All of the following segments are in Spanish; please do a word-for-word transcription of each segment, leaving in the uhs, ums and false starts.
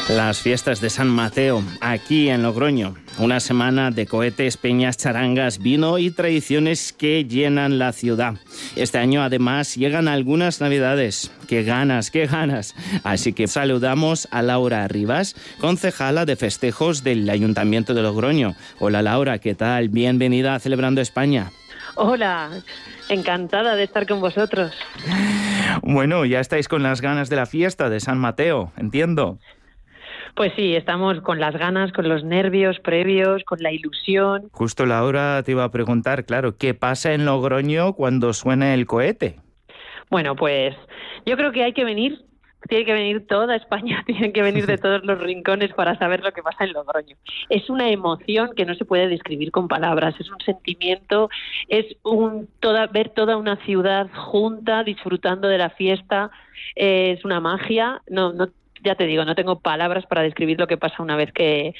Las fiestas de San Mateo, aquí en Logroño. Una semana de cohetes, peñas, charangas, vino y tradiciones que llenan la ciudad. Este año, además, llegan algunas navidades. ¡Qué ganas, qué ganas! Así que saludamos a Laura Rivas, concejala de festejos del Ayuntamiento de Logroño. Hola, Laura, ¿qué tal? Bienvenida a Celebrando España. Hola, encantada de estar con vosotros. Bueno, ya estáis con las ganas de la fiesta de San Mateo, entiendo. Pues sí, estamos con las ganas, con los nervios previos, con la ilusión. Justo, Laura, te iba a preguntar, claro, ¿qué pasa en Logroño cuando suena el cohete? Bueno, pues yo creo que hay que venir, tiene que venir toda España, tienen que venir de todos los rincones para saber lo que pasa en Logroño. Es una emoción que no se puede describir con palabras, es un sentimiento, es un toda ver toda una ciudad junta, disfrutando de la fiesta, eh, es una magia, no, no ya te digo, no tengo palabras para describir lo que pasa una vez que,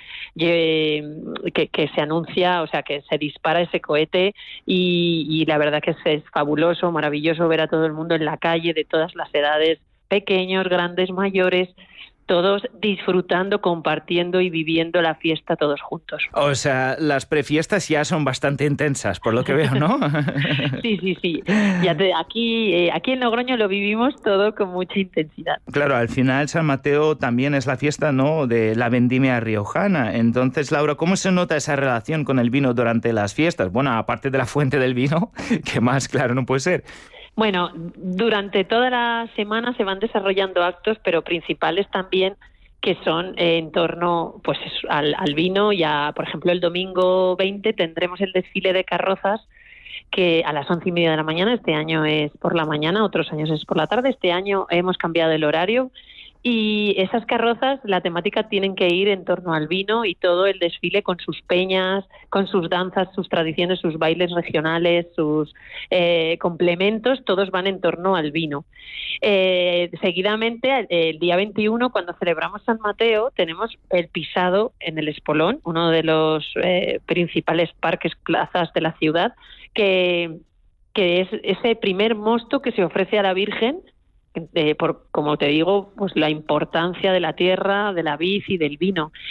que, que se anuncia, o sea, que se dispara ese cohete y, y la verdad que es, es fabuloso, maravilloso ver a todo el mundo en la calle, de todas las edades, pequeños, grandes, mayores, todos disfrutando, compartiendo y viviendo la fiesta todos juntos. O sea, las prefiestas ya son bastante intensas, por lo que veo, ¿no? Sí, sí, sí. Ya te, aquí, eh, aquí en Logroño lo vivimos todo con mucha intensidad. Claro, al final San Mateo también es la fiesta, ¿no?, de la vendimia riojana. Entonces, Laura, ¿cómo se nota esa relación con el vino durante las fiestas? Bueno, aparte de la fuente del vino, que más claro no puede ser. Bueno, durante toda la semana se van desarrollando actos, pero principales también, que son eh, en torno pues al, al vino. Ya, por ejemplo, el domingo veinte tendremos el desfile de carrozas, que a las once y media de la mañana, este año es por la mañana, otros años es por la tarde, este año hemos cambiado el horario. Y esas carrozas, la temática tienen que ir en torno al vino y todo el desfile con sus peñas, con sus danzas, sus tradiciones, sus bailes regionales, sus eh, complementos, todos van en torno al vino. Eh, seguidamente, el, el día veintiuno, cuando celebramos San Mateo, tenemos el pisado en el Espolón, uno de los eh, principales parques, plazas de la ciudad, que, que es ese primer mosto que se ofrece a la Virgen. Eh, por, como te digo, pues la importancia de la tierra, de la vid y del vino.